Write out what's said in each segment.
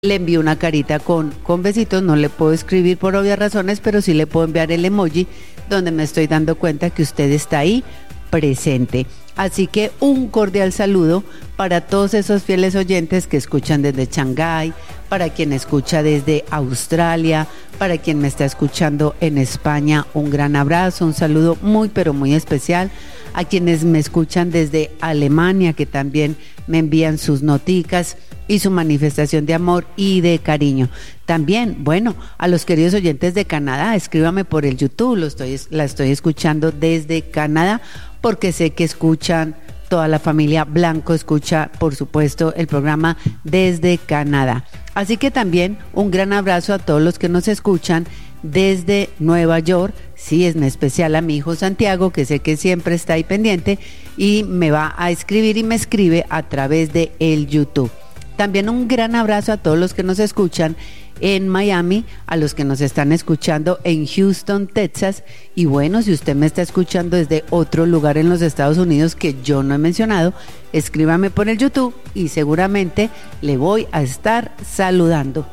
le envío una carita con besitos. No le puedo escribir por obvias razones, pero sí le puedo enviar el emoji donde me estoy dando cuenta que usted está ahí presente. Así que un cordial saludo para todos esos fieles oyentes que escuchan desde Shanghái, para quien escucha desde Australia, para quien me está escuchando en España, un gran abrazo, un saludo muy pero muy especial. A quienes me escuchan desde Alemania, que también me envían sus noticas y su manifestación de amor y de cariño. También, bueno, a los queridos oyentes de Canadá, escríbame por el YouTube, la estoy escuchando desde Canadá, porque sé que escuchan, toda la familia Blanco escucha, por supuesto, el programa desde Canadá. Así que también un gran abrazo a todos los que nos escuchan desde Nueva York, sí, en especial a mi hijo Santiago, que sé que siempre está ahí pendiente y me va a escribir y me escribe a través de el YouTube. También un gran abrazo a todos los que nos escuchan en Miami, a los que nos están escuchando en Houston, Texas, y bueno, si usted me está escuchando desde otro lugar en los Estados Unidos que yo no he mencionado, escríbame por el YouTube y seguramente le voy a estar saludando.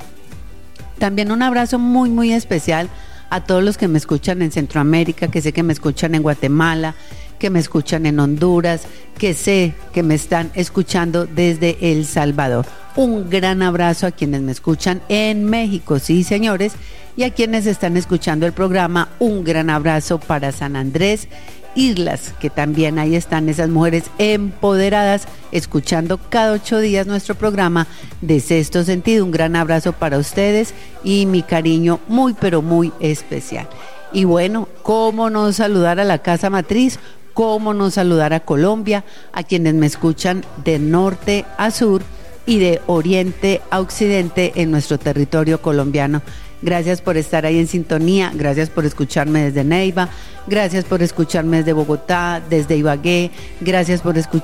También un abrazo muy muy especial a todos los que me escuchan en Centroamérica, que sé que me escuchan en Guatemala, que me escuchan en Honduras, que sé que me están escuchando desde El Salvador. Un gran abrazo a quienes me escuchan en México, sí señores, y a quienes están escuchando el programa, un gran abrazo para San Andrés Islas, que también ahí están esas mujeres empoderadas escuchando cada 8 días nuestro programa de Sexto Sentido. Un gran abrazo para ustedes y mi cariño muy pero muy especial. Y bueno, cómo no saludar a la casa matriz, cómo no saludar a Colombia, a quienes me escuchan de norte a sur y de oriente a occidente en nuestro territorio colombiano. Gracias por estar ahí en sintonía, gracias por escucharme desde Neiva, gracias por escucharme desde Bogotá, desde Ibagué, gracias por escucharme